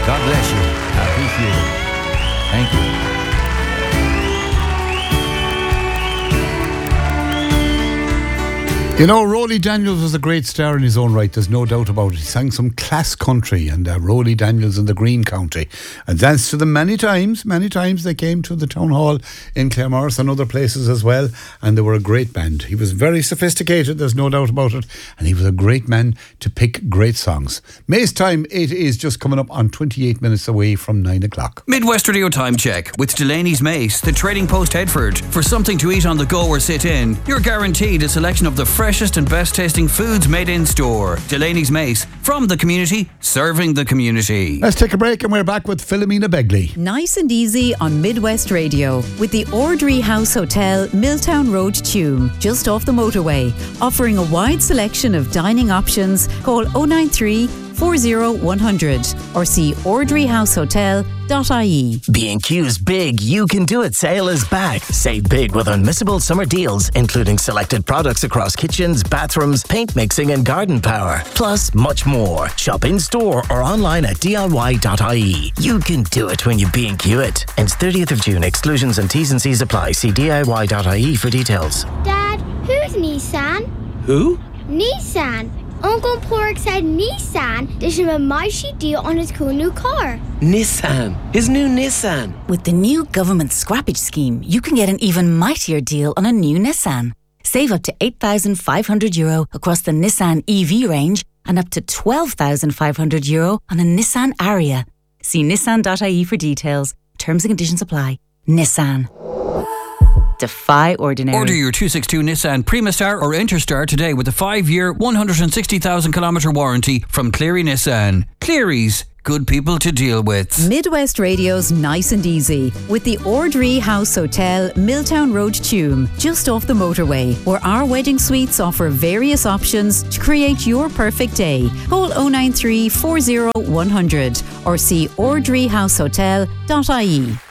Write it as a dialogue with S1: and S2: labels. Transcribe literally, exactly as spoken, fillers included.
S1: God bless you. I appreciate it. Thank you. You know, Rolly Daniels was a great star in his own right, there's no doubt about it. He sang some class country, and uh, Rolly Daniels and the Green County. And danced to them many times, many times. They came to the town hall in Claremorris and other places as well, and they were a great band. He was very sophisticated, there's no doubt about it, and he was a great man to pick great songs. May's time, it is just coming up on twenty-eight minutes away from nine o'clock.
S2: Midwest Radio Time Check with Delaney's Mace, the Trading Post Headford. For something to eat on the go or sit in, you're guaranteed a selection of the freshest and best tasting foods made in store. Delaney's Mace, from the community, serving the community.
S1: Let's take a break and we're back with Philomena Begley.
S3: Nice and easy on Midwest Radio with the Ordry House Hotel, Milltown Road, Tuam, just off the motorway, offering a wide selection of dining options. Call oh nine three, four oh one hundred or see ordry house hotel dot I E.
S4: B and Q's Big You Can Do It sale is back. Save big with unmissable summer deals, including selected products across kitchens, bathrooms, paint mixing and garden power. Plus, much more. Shop in store or online at D I Y dot I E. You can do it when you B and Q it. Ends thirtieth of June. Exclusions and T's and C's apply. See D I Y dot I E for details.
S5: Dad, who's Nissan?
S6: Who?
S5: Nissan. Uncle Pork said Nissan did him a mighty deal on his cool new car.
S6: Nissan. His new Nissan.
S7: With the new government scrappage scheme, you can get an even mightier deal on a new Nissan. Save up to eight thousand five hundred euro across the Nissan E V range and up to twelve thousand five hundred euro on a Nissan Ariya. See nissan dot I E for details. Terms and conditions apply. Nissan. Defy ordinary.
S2: Order your two sixty-two Nissan Primastar or Interstar today with a five-year, one hundred sixty thousand kilometre warranty from Cleary Nissan. Cleary's, good people to deal with.
S3: Midwest Radio's Nice and Easy with the Ordry House Hotel, Milltown Road, Tuam, just off the motorway, where our wedding suites offer various options to create your perfect day. Call oh nine three, four oh one hundred or see ordry house hotel dot I E.